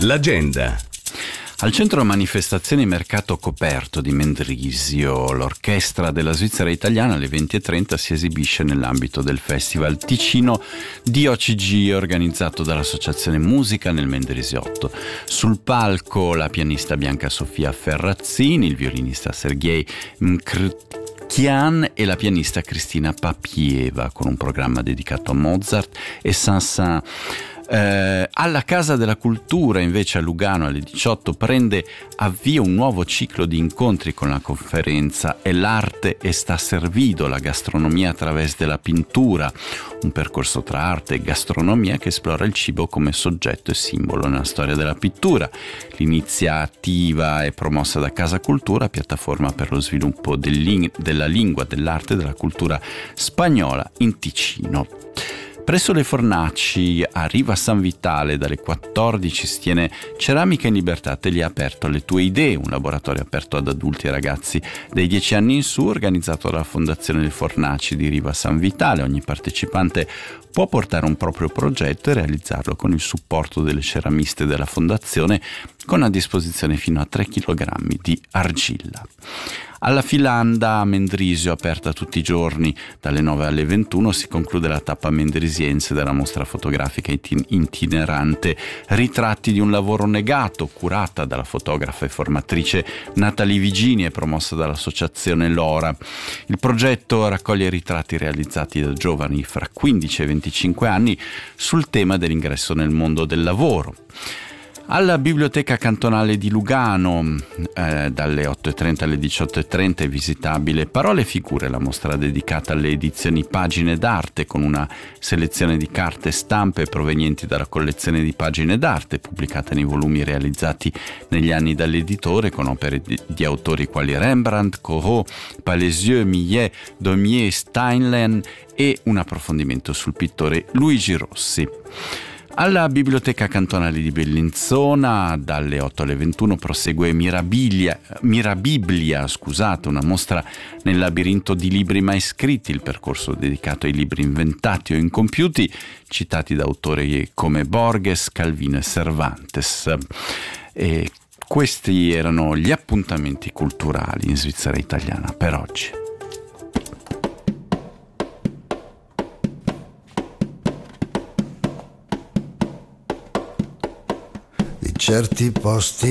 L'agenda. Al centro manifestazioni Mercato Coperto di Mendrisio, l'orchestra della Svizzera italiana alle 20:30 si esibisce nell'ambito del Festival Ticino DOCG organizzato dall'Associazione Musica nel Mendrisiotto. Sul palco la pianista Bianca Sofia Ferrazzini, il violinista Sergei Mkrtchian e la pianista Cristina Papieva, con un programma dedicato a Mozart e Saint-Saëns. Alla Casa della Cultura invece a Lugano alle 18 prende avvio un nuovo ciclo di incontri con la conferenza "E l'arte está servido, la gastronomia a través della pintura", un percorso tra arte e gastronomia che esplora il cibo come soggetto e simbolo nella storia della pittura. L'iniziativa è promossa da Casa Cultura, piattaforma per lo sviluppo della lingua, dell'arte e della cultura spagnola in Ticino. Presso le Fornaci a Riva San Vitale dalle 14 si tiene Ceramica in Libertà, atelier aperto alle tue idee, un laboratorio aperto ad adulti e ragazzi dai 10 anni in su, organizzato dalla Fondazione Le Fornaci di Riva San Vitale. Ogni partecipante può portare un proprio progetto e realizzarlo con il supporto delle ceramiste della Fondazione, con a disposizione fino a 3 kg di argilla. Alla Filanda a Mendrisio, aperta tutti i giorni dalle 9 alle 21, si conclude la tappa mendrisiense della mostra fotografica itinerante Ritratti di un lavoro negato, curata dalla fotografa e formatrice Natalie Vigini e promossa dall'associazione Lora. Il progetto raccoglie ritratti realizzati da giovani fra 15 e 25 anni sul tema dell'ingresso nel mondo del lavoro. Alla Biblioteca Cantonale di Lugano, dalle 8:30 alle 18:30 è visitabile Parole e Figure, la mostra dedicata alle edizioni Pagine d'Arte, con una selezione di carte e stampe provenienti dalla collezione di Pagine d'Arte, pubblicata nei volumi realizzati negli anni dall'editore, con opere di autori quali Rembrandt, Corot, Palaisieux, Millet, Daumier, Steinlen e un approfondimento sul pittore Luigi Rossi. Alla Biblioteca Cantonale di Bellinzona dalle 8 alle 21 prosegue Mirabilia, una mostra nel labirinto di libri mai scritti, il percorso dedicato ai libri inventati o incompiuti, citati da autori come Borges, Calvino e Cervantes. E questi erano gli appuntamenti culturali in Svizzera italiana per oggi. Certi posti